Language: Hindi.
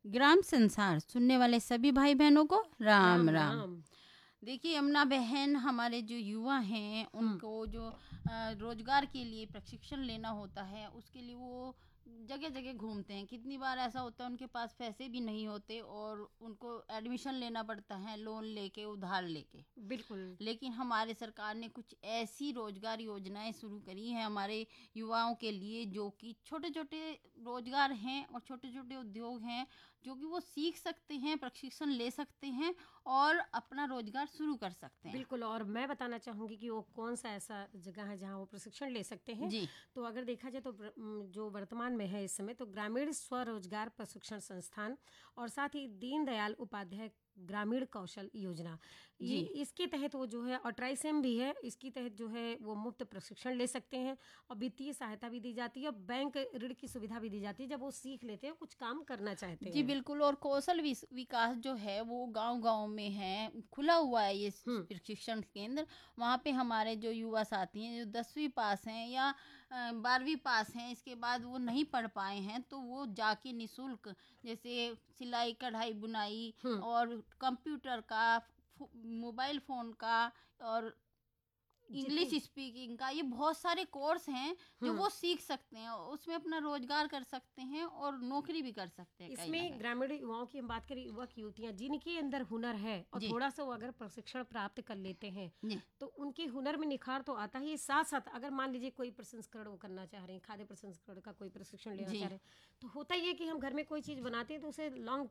ग्राम संसार सुनने वाले सभी भाई बहनों को राम राम राम। राम। देखिए यमुना बहन, हमारे जो युवा हैं हुँ, उनको जो रोजगार के लिए प्रशिक्षण लेना होता है, उसके लिए वो जगह जगह घूमते हैं। कितनी बार ऐसा होता है उनके पास पैसे भी नहीं होते और उनको एडमिशन लेना पड़ता है लोन लेके, उधार लेके। बिल्कुल। लेकिन हमारे सरकार ने कुछ ऐसी रोजगार योजनाएं शुरू करी हैं हमारे युवाओं के लिए, जो कि छोटे छोटे रोजगार हैं और छोटे छोटे उद्योग हैं, जो कि वो सीख सकते हैं, प्रशिक्षण ले सकते हैं और अपना रोजगार शुरू कर सकते हैं। बिल्कुल, और मैं बताना चाहूँगी कि वो कौन-सा ऐसा जगह है जहाँ वो प्रशिक्षण ले सकते हैं। जी तो अगर देखा जाए तो जो वर्तमान में है इस समय, तो ग्रामीण स्वरोजगार प्रशिक्षण संस्थान और साथ ही दीनदयाल उपाध्याय ग्रामीण कौशल योजना, ये जी इसके तहत वो जो है, और ट्राइसेम भी है, इसके तहत जो है वो मुफ्त प्रशिक्षण ले सकते हैं और वित्तीय सहायता भी दी जाती है और बैंक ऋण की सुविधा भी दी जाती है जब वो सीख लेते हैं, कुछ काम करना चाहते जी हैं। बिल्कुल। और कौशल विकास जो है वो गांव-गांव में है, खुला हुआ है ये हुँ। प्रशिक्षण केंद्र। वहाँ पे हमारे जो युवा साथी हैं, जो 10वीं पास हैं या 12वीं पास हैं, इसके बाद वो नहीं पढ़ पाए हैं, तो वो जाके निःशुल्क, जैसे सिलाई, कढ़ाई, बुनाई हुँ। और कंप्यूटर का, मोबाइल फ़ोन का और इंग्लिश जितनी स्पीकिंग का, ये बहुत सारे कोर्स हैं जो हुँ। वो सीख सकते हैं। उसमें अपना रोजगार कर सकते हैं और नौकरी भी कर सकते हैं कहीं ना इसमें कहीं। ग्रामीण युवाओं की हम बात करें, युवक युवतियां जिनके अंदर हुनर है और जी थोड़ा सा वो अगर प्रशिक्षण प्राप्त कर लेते हैं, जी तो उनके हुनर में निखार तो आता ही है। साथ साथ अगर मान लीजिए कोई प्रसंस्करण वो करना चाह रहे हैं, खाद्य प्रसंस्करण का कोई प्रशिक्षण लेना जी चाह रहे हैं, तो होता ही है कि हम घर में कोई चीज़ बनाते हैं तो उसे लॉन्ग